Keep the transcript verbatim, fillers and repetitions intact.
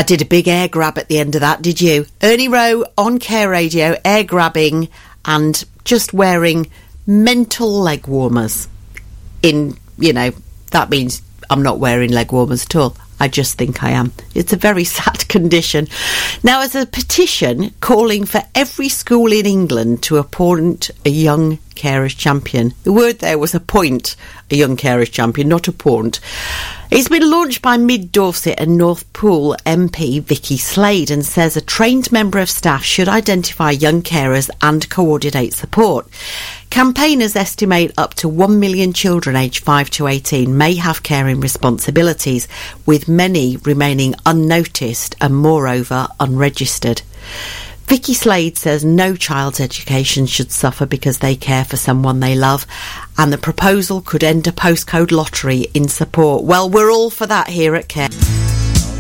I did a big air grab at the end of that, did you? Ernie Rowe on Care Radio, air grabbing and just wearing mental leg warmers. In, you know, that means I'm not wearing leg warmers at all. I just think I am. It's a very sad condition. Now, as a petition calling for every school in England to appoint a young carers champion. The word there was appoint a young carers champion, not appoint. It's been launched by Mid Dorset and North Pool M P Vicky Slade and says a trained member of staff should identify young carers and coordinate support. Campaigners estimate up to one million children aged five to eighteen may have caring responsibilities, with many remaining unnoticed and moreover unregistered. Vicky Slade says no child's education should suffer because they care for someone they love, and the proposal could end a postcode lottery in support. Well, we're all for that here at Care.